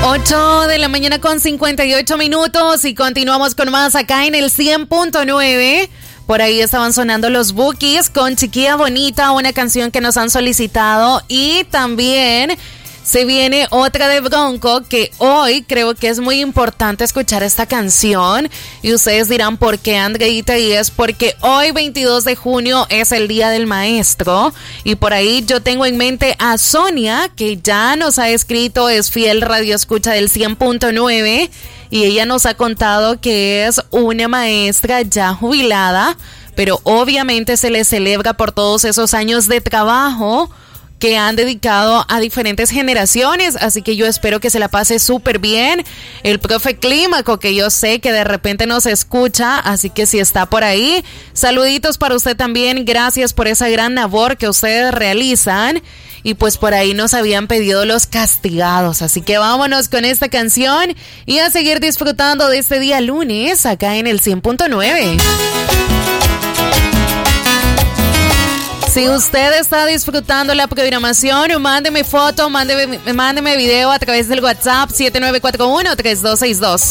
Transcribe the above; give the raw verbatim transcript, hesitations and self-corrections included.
ocho de la mañana con cincuenta y ocho minutos y continuamos con más acá en el cien punto nueve. Por ahí estaban sonando los Bukis con Chiquilla Bonita, una canción que nos han solicitado, y también se viene otra de Bronco, que hoy creo que es muy importante escuchar esta canción. Y ustedes dirán, ¿por qué, Andreita? Y es porque hoy, veintidós de junio, es el Día del Maestro. Y por ahí yo tengo en mente a Sonia, que ya nos ha escrito, es fiel radioescucha del cien punto nueve. Y ella nos ha contado que es una maestra ya jubilada, pero obviamente se le celebra por todos esos años de trabajo que han dedicado a diferentes generaciones, así que yo espero que se la pase súper bien. El profe Clímaco, que yo sé que de repente nos escucha, así que si está por ahí, saluditos para usted también, gracias por esa gran labor que ustedes realizan. Y pues por ahí nos habían pedido Los Castigados, así que vámonos con esta canción y a seguir disfrutando de este día lunes acá en el cien punto nueve. Si usted está disfrutando la programación, mándeme foto, mándeme, mándeme video a través del WhatsApp siete nueve cuatro uno, tres dos seis dos.